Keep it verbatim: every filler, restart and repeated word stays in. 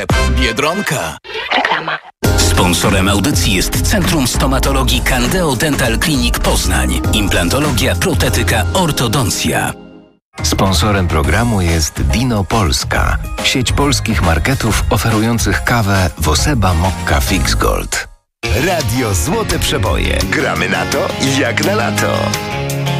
Biedronka. Reklama. Sponsorem audycji jest Centrum Stomatologii Candeo Dental Clinic Poznań. Implantologia, protetyka, ortodoncja. Sponsorem programu jest Dino Polska, sieć polskich marketów oferujących kawę Woseba Mokka Fix Gold. Radio Złote Przeboje. Gramy na to jak na lato.